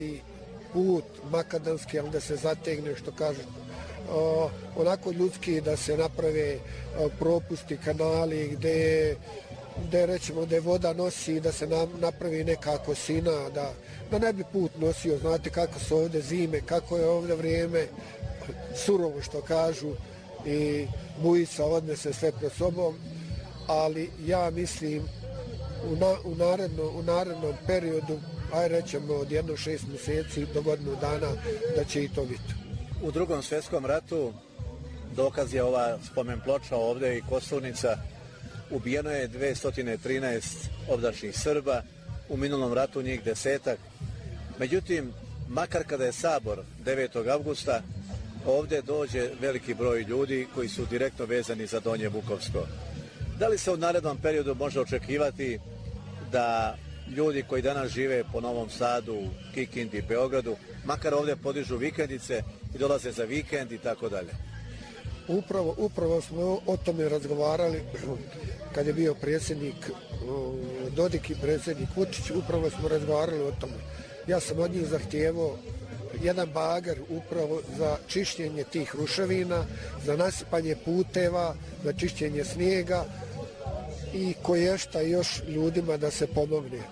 put makadamski, ali da se zategne, što kaže, onako ljudski, da se naprave propusti, kanali gde recimo da je voda nosi, da se napravi neka kosina, da ne bi put nosio. Znate kako su ovdje zime, kako je ovdje vrijeme surovo, što kažu, i bujica odnese sve pred sobom, ali ja mislim u narednom periodu, rećemo od 1-6 mjeseci do godinu dana, da će i to biti. U Drugom svjetskom ratu, dokaz je ova spomen ploča ovdje i kosturnica, ubijeno je 213 ovdašnjih Srba, u minulom ratu njih 10. Međutim, makar kada je sabor 9. avgusta, ovdje dođe veliki broj ljudi koji su direktno vezani za Donje Vukovsko. Da li se u narednom periodu može očekivati da ljudi koji danas žive po Novom Sadu, Kikindi, Beogradu, makar ovdje podižu vikendice i dolaze za vikend i tako dalje? Upravo smo o tome razgovarali kad je bio predsjednik Dodik i predsjednik Vučić, upravo smo razgovarali o tome. Ja sam od njih zahtijevao jedan bager upravo za čišćenje tih ruševina, za nasipanje puteva, za čišćenje snijega i koješta još ljudima da se pomogne.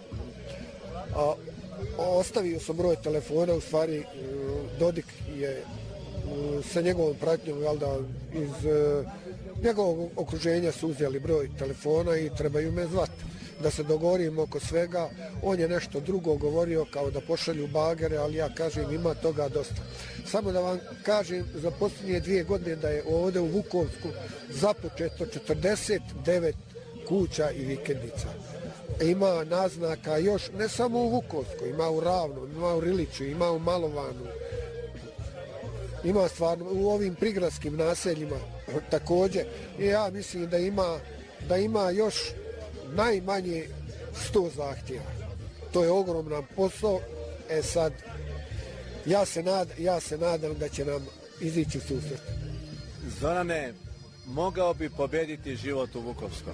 Ostavio sam broj telefona, u stvari Dodik je sa njegovom pratnjom, iz njegovog okruženja su uzeli broj telefona i trebaju me zvati da se dogovorimo oko svega. On je nešto drugo govorio, kao da pošalju bagere, ali ja kažem ima toga dosta. Samo da vam kažem, za posljednje 2 godine da je ovdje u Vukovsku započeto 49 kuća i vikendica. Ima naznaka još, ne samo u Vukovsku, ima u Ravnom, ima u Riliću, ima u Malovanu, ima stvarno u ovim prigradskim naseljima također. I ja mislim da ima još najmanje 100 zahtjeva. To je ogroman posao. Sad, ja se nadam da će nam izići u susret. Zorane, mogao bi pobediti život u Vukovskom?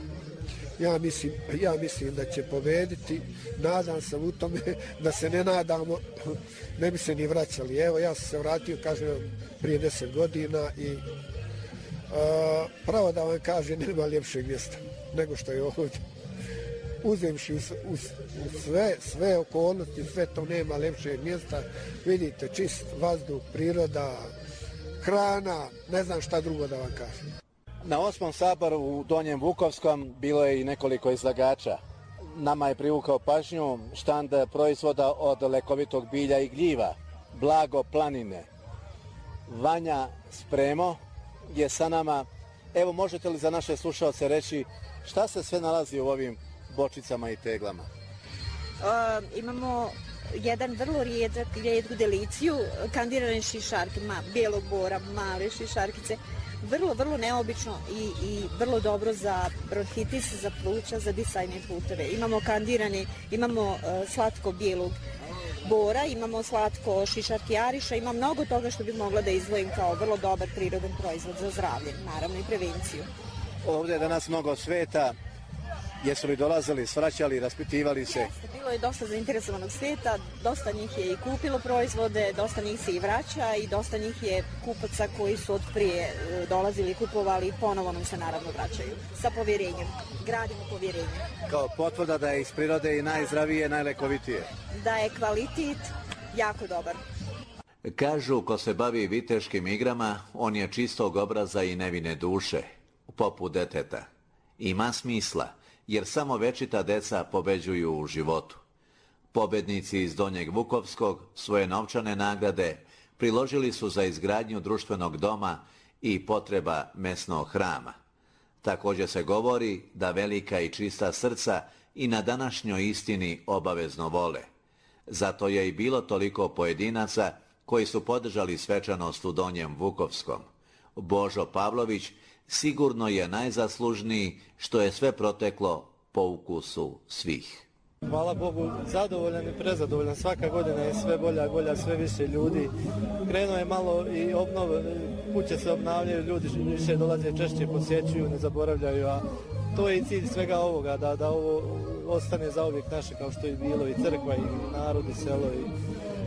Ja mislim da će pobediti. Nadam sam u tome, da se ne nadamo, ne bi se ni vraćali. Evo, ja sam se vratio, kažem, prije 10 godina i pravo da vam kažem, nema ljepšeg mjesta nego što je ovdje. Uzemši sve okolnosti, sve to, nema lepšeg mjesta. Vidite, čist vazduh, priroda, hrana, ne znam šta drugo da vam kažem. Na 8. saboru u Donjem Vukovskom bilo je i nekoliko izlagača. Nama je privukao pažnju štand proizvoda od lekovitog bilja i gljiva, Blago planine. Vanja Spremo je sa nama. Evo, možete li za naše slušalce reći šta se sve nalazi u ovim bočicama i teglama? Imamo jedan vrlo rijetku deliciju, kandirane šišarke, bijelog bora, male šišarkice, vrlo neobično i vrlo dobro za bronhitis, za pluća, za disajne puteve. Imamo kandirani, imamo slatko bijelog bora, imamo slatko šišarki ariša, ima mnogo toga što bi mogla da izdvojim kao vrlo dobar prirodan proizvod za zdravlje, naravno i prevenciju. Ovdje je danas mnogo sveta. Jesu li dolazili, svraćali, raspitivali se? Jeste, bilo je dosta zainteresovanog svijeta, dosta njih je i kupilo proizvode, dosta njih se i vraća i dosta njih je kupaca koji su od prije dolazili i kupovali i ponovo nam se naravno vraćaju. Sa povjerenjem, gradimo povjerenje. Kao potvrda da je iz prirode i najzdravije, najlekovitije? Da je kvalitet jako dobar. Kažu, ko se bavi viteškim igrama, on je čistog obraza i nevine duše, poput deteta. Ima smisla, jer samo večita deca pobeđuju u životu. Pobednici iz Donjeg Vukovskog svoje novčane nagrade priložili su za izgradnju društvenog doma i potreba mesnog hrama. Također se govori da velika i čista srca i na današnjoj istini obavezno vole. Zato je i bilo toliko pojedinaca koji su podržali svečanost u Donjem Vukovskom. Božo Pavlović sigurno je najzaslužniji što je sve proteklo po ukusu svih. Hvala Bogu, zadovoljan i prezadovoljan. Svaka godina je sve bolja, sve više ljudi. Krenuo je malo i obnov, kuće se obnavljaju, ljudi više dolaze, češće posjećuju, ne zaboravljaju, a to je i cilj svega ovoga, da ovo ostane zauvijek naše kao što je bilo i crkva i narod i selo i